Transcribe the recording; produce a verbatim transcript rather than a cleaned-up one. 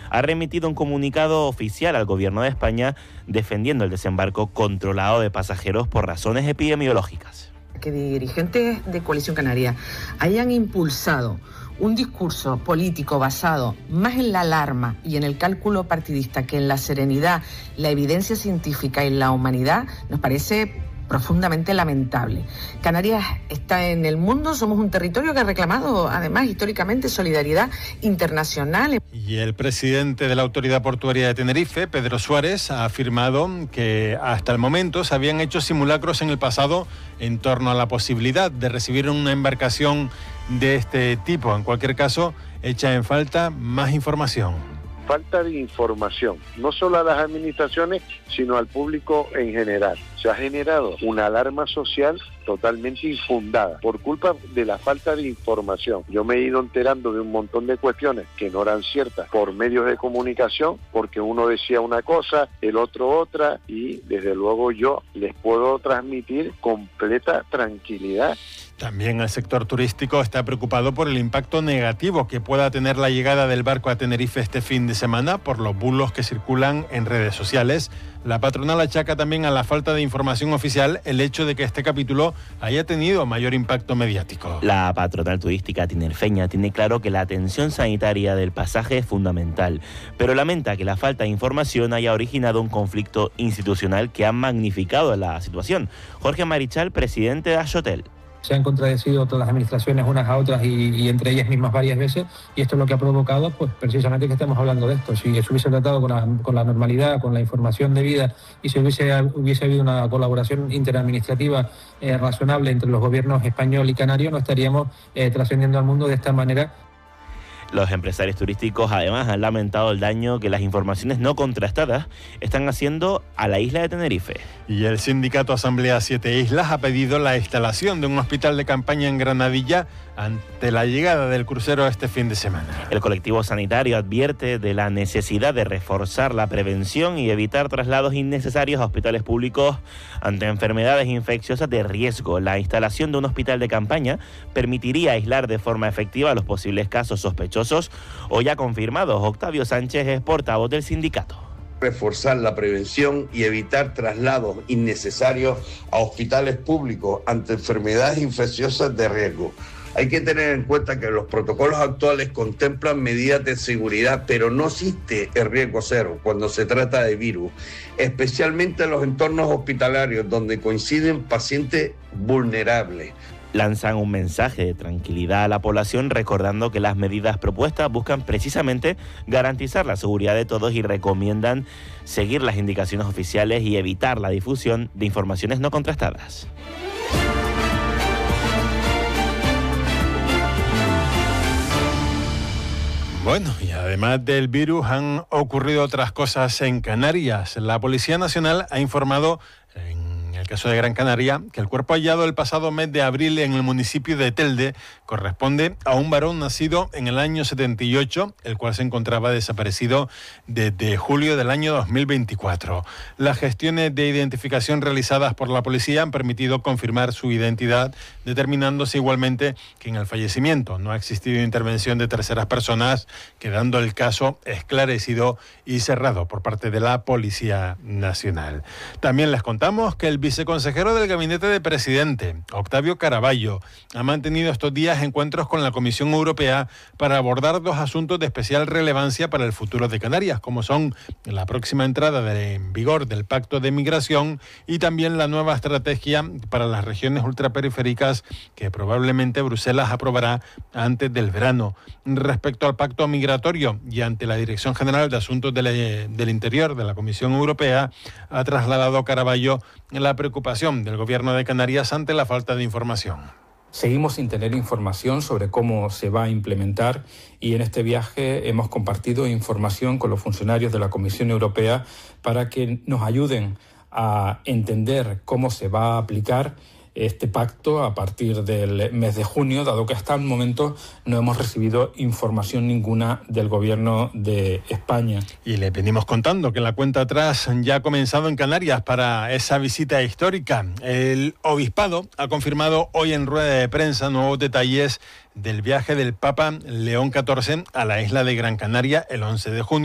ha remitido un comunicado oficial al gobierno de España defendiendo el desembarco controlado de pasajeros por razones epidemiológicas. Que dirigentes de Coalición Canaria hayan impulsado un discurso político basado más en la alarma y en el cálculo partidista que en la serenidad, la evidencia científica y la humanidad, nos parece profundamente lamentable. Canarias está en el mundo, somos un territorio que ha reclamado además históricamente solidaridad internacional. Y el presidente de la Autoridad Portuaria de Tenerife, Pedro Suárez, ha afirmado que hasta el momento se habían hecho simulacros en el pasado en torno a la posibilidad de recibir una embarcación de este tipo. En cualquier caso, echa en falta más información. Falta de información, no solo a las administraciones, sino al público en general. Se ha generado una alarma social totalmente infundada por culpa de la falta de información. Yo me he ido enterando de un montón de cuestiones que no eran ciertas por medios de comunicación, porque uno decía una cosa, el otro otra, y desde luego yo les puedo transmitir completa tranquilidad. También el sector turístico está preocupado por el impacto negativo que pueda tener la llegada del barco a Tenerife este fin de semana por los bulos que circulan en redes sociales. La patronal achaca también a la falta de información oficial el hecho de que este capítulo haya tenido mayor impacto mediático. La patronal turística tinerfeña tiene claro que la atención sanitaria del pasaje es fundamental, pero lamenta que la falta de información haya originado un conflicto institucional que ha magnificado la situación. Jorge Marichal, presidente de Ashotel. Se han contradecido todas las administraciones unas a otras y, y entre ellas mismas varias veces, y esto es lo que ha provocado pues precisamente que estemos hablando de esto. Si se hubiese tratado con la, con la normalidad, con la información debida, y si hubiese, hubiese habido una colaboración interadministrativa eh, razonable entre los gobiernos español y canario, no estaríamos eh, trascendiendo al mundo de esta manera. Los empresarios turísticos además han lamentado el daño que las informaciones no contrastadas están haciendo a la isla de Tenerife. Y el sindicato Asamblea Siete Islas ha pedido la instalación de un hospital de campaña en Granadilla ante la llegada del crucero este fin de semana. El colectivo sanitario advierte de la necesidad de reforzar la prevención y evitar traslados innecesarios a hospitales públicos ante enfermedades infecciosas de riesgo. La instalación de un hospital de campaña permitiría aislar de forma efectiva los posibles casos sospechosos o ya confirmados. Octavio Sánchez es portavoz del sindicato. Reforzar la prevención y evitar traslados innecesarios a hospitales públicos ante enfermedades infecciosas de riesgo. Hay que tener en cuenta que los protocolos actuales contemplan medidas de seguridad, pero no existe el riesgo cero cuando se trata de virus, especialmente en los entornos hospitalarios donde coinciden pacientes vulnerables. Lanzan un mensaje de tranquilidad a la población recordando que las medidas propuestas buscan precisamente garantizar la seguridad de todos y recomiendan seguir las indicaciones oficiales y evitar la difusión de informaciones no contrastadas. Bueno, y además del virus han ocurrido otras cosas en Canarias. La Policía Nacional ha informado en el caso de Gran Canaria que el cuerpo hallado el pasado mes de abril en el municipio de Telde corresponde a un varón nacido en el año setenta y ocho, el cual se encontraba desaparecido desde julio del año dos mil veinticuatro. Las gestiones de identificación realizadas por la policía han permitido confirmar su identidad, determinándose igualmente que en el fallecimiento no ha existido intervención de terceras personas, quedando el caso esclarecido y cerrado por parte de la Policía Nacional. También les contamos que el viceconsejero del Gabinete del Presidente, Octavio Caraballo, ha mantenido estos días encuentros con la Comisión Europea para abordar dos asuntos de especial relevancia para el futuro de Canarias, como son la próxima entrada de, en vigor del Pacto de Migración y también la nueva estrategia para las regiones ultraperiféricas que probablemente Bruselas aprobará antes del verano. Respecto al pacto migratorio y ante la Dirección General de Asuntos del, del Interior de la Comisión Europea, ha trasladado Caraballo la preocupación del Gobierno de Canarias ante la falta de información. Seguimos sin tener información sobre cómo se va a implementar y en este viaje hemos compartido información con los funcionarios de la Comisión Europea para que nos ayuden a entender cómo se va a aplicar este pacto a partir del mes de junio, dado que hasta el momento no hemos recibido información ninguna del Gobierno de España. Y le venimos contando que la cuenta atrás ya ha comenzado en Canarias para esa visita histórica. El Obispado ha confirmado hoy en rueda de prensa nuevos detalles del viaje del Papa León catorce a la isla de Gran Canaria el once de junio.